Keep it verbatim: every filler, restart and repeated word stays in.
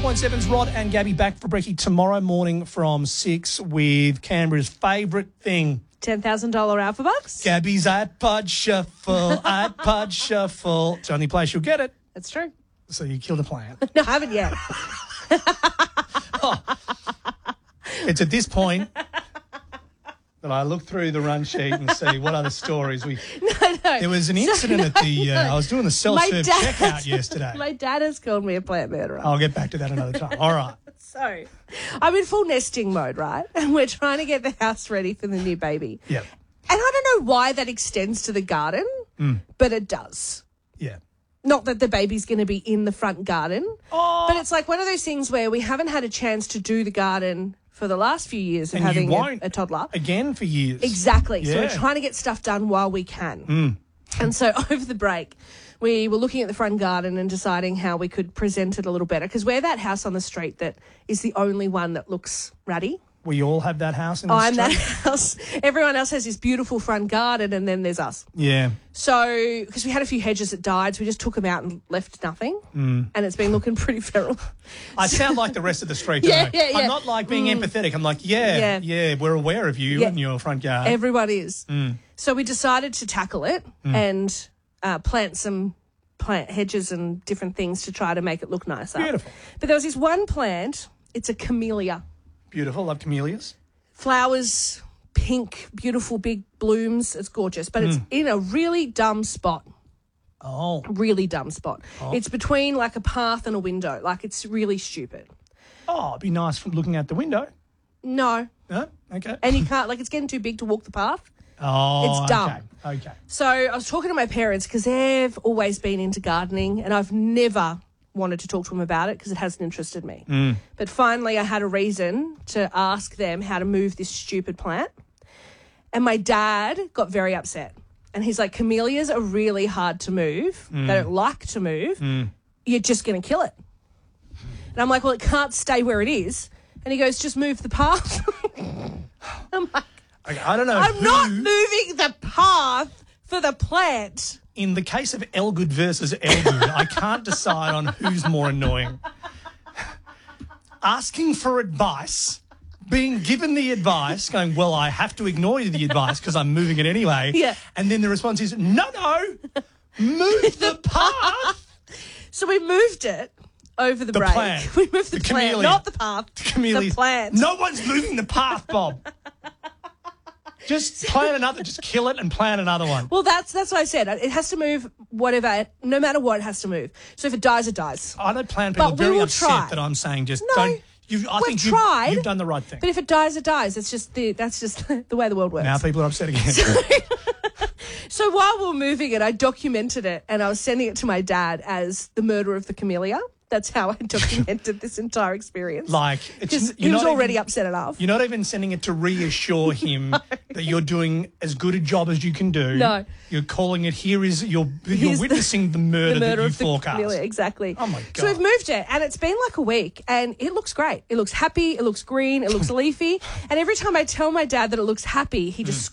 point seven's Rod and Gabby back for brekkie tomorrow morning from six with Canberra's favourite thing. ten thousand dollars Alpha Bucks. Gabby's iPod Shuffle, iPod Shuffle. It's the only place you'll get it. That's true. So you killed a plan. No, I haven't yet. oh. It's at this point that I look through the run sheet and see what other stories we... No, no. There was an incident no, at the... Uh, no. I was doing the self-serve dad- checkout yesterday. My dad has called me a plant murderer. I'll get back to that another time. All right. So, I'm in full nesting mode, right? And we're trying to get the house ready for the new baby. Yep. And I don't know why that extends to the garden, mm. but it does. Yeah. Not that the baby's going to be in the front garden, oh. but it's like one of those things where we haven't had a chance to do the garden for the last few years of and having you won't a, a toddler. Again for years. Exactly. Yeah. So we're trying to get stuff done while we can. Mm. And so over the break, we were looking at the front garden and deciding how we could present it a little better because we're that house on the street that is the only one that looks ratty. We all have that house in the I'm street. that house. Everyone else has this beautiful front garden and then there's us. Yeah. So, because we had a few hedges that died, so we just took them out and left nothing. Mm. And it's been looking pretty feral. I sound like the rest of the street, yeah, don't I? yeah, yeah. I'm not like being mm. empathetic. I'm like, yeah, yeah, yeah, we're aware of you yeah. and your front yard. Everyone is. Mm. So we decided to tackle it mm. and uh, plant some plant hedges and different things to try to make it look nicer. Beautiful. But there was this one plant, it's a camellia. Beautiful, love camellias. Flowers, pink, beautiful big blooms. It's gorgeous, but mm. it's in a really dumb spot. Oh. Really dumb spot. Oh. It's between like a path and a window. Like it's really stupid. Oh, it'd be nice from looking out the window. No. No? Okay. And you can't, like it's getting too big to walk the path. Oh, it's dumb. Okay. okay. So I was talking to my parents because they've always been into gardening and I've never wanted to talk to them about it because it hasn't interested me. Mm. But finally I had a reason to ask them how to move this stupid plant. And my dad got very upset. And he's like, camellias are really hard to move. Mm. They don't like to move. Mm. You're just going to kill it. And I'm like, well, it can't stay where it is. And he goes, just move the path. I'm like, okay, I don't know. I'm who... not moving the path for the plant. In the case of Elgood versus Elgood, I can't decide on who's more annoying. Asking for advice, being given the advice, going, well, I have to ignore the advice because I'm moving it anyway. Yeah. And then the response is, no, no, move the path. So we moved it over the, the break. Plant. We moved the, the plant, camellia. not the path. The camellia. The plant. No one's moving the path, Bob. Just plant another, just kill it and plant another one. Well, that's that's what I said. It has to move whatever, no matter what, it has to move. So if it dies, it dies. I don't plan people But we very will upset try. that I'm saying just No, don't. You, I we've think you've, tried, you've done the right thing. But if it dies, it dies. It's just the that's just the way the world works. Now people are upset again. So, so while we were moving it, I documented it and I was sending it to my dad as the murder of the camellia. That's how I documented this entire experience. Like, it's, he was already even, upset enough. You're not even sending it to reassure him no. that you're doing as good a job as you can do. No. You're calling it, here is, you're, you're Here's witnessing the, the murder, the murder that you of the forecast. Camellia, exactly. Oh, my God. So we've moved it, and it's been like a week, and it looks great. It looks happy, it looks green, it looks leafy. And every time I tell my dad that it looks happy, he just